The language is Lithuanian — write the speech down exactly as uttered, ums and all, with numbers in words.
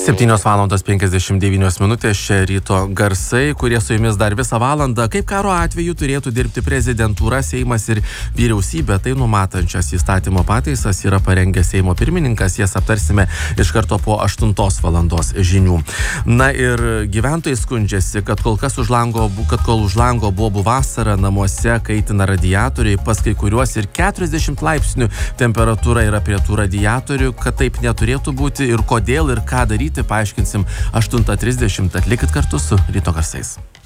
septynios valandos penkiasdešimt devynios minutės, čia ryto garsai, kurie su jumis dar visą valandą. Kaip karo atveju turėtų dirbti prezidentūra, Seimas ir vyriausybė, tai numatančias įstatymo pataisas yra parengęs Seimo pirmininkas, jas aptarsime iš karto po aštuntos valandos žinių. Na ir gyventojai skundžiasi, kad kol kas už lango, kad kol už lango bobų vasara namuose kaitina radiatoriai, pas kai kuriuos ir keturiasdešimt laipsnių temperatūra yra prie tų radiatorių, kad taip neturėtų būti ir kodėl ir ką daryti, paaiškinsim aštuntą trisdešimt. Atlikit kartu su Ryto garsais.